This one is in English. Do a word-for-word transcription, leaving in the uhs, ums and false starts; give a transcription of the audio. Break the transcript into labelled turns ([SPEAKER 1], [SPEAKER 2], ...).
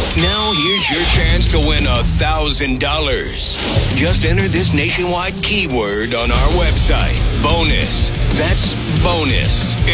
[SPEAKER 1] Now here's your chance to win a thousand dollars. Just enter this nationwide keyword on our website. Bonus. That's bonus.